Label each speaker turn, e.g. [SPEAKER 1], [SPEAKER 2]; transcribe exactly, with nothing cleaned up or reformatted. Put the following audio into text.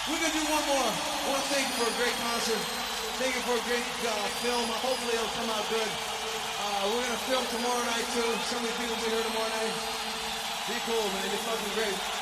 [SPEAKER 1] We're gonna do one more. I want to thank you for a great concert. Thank you for a great uh, film. Hopefully it'll come out good. Uh, we're gonna film tomorrow night too. So many people will be here tomorrow night. Be cool, man. You're fucking great.